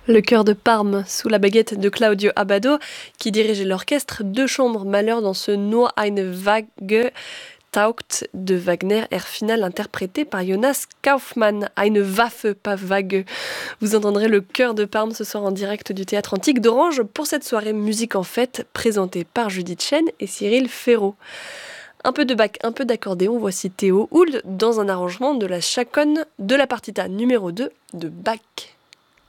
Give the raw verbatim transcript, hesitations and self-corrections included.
Le chœur de Parme, sous la baguette de Claudio Abbado, qui dirigeait l'orchestre Deux chambres Malheur dans ce Nur eine Waage taugt de Wagner, air final interprété par Jonas Kaufmann. Eine Waffe, pas vague. Vous entendrez le chœur de Parme ce soir en direct du Théâtre Antique d'Orange pour cette soirée musique en fête présentée par Judith Chen et Cyril Ferraud. Un peu de Bach, un peu d'accordéon, voici Théo Hould dans un arrangement de la chaconne de la partita numéro deux de Bach.